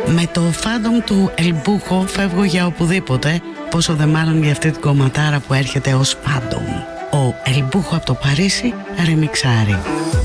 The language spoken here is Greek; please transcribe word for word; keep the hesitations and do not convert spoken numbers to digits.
Με το Phantom του El Bujo φεύγω για οπουδήποτε, πόσο δε μάλλον για αυτή την κομματάρα που έρχεται ως Phantom. Ο El Bujo από το Παρίσι ρεμιξάρει.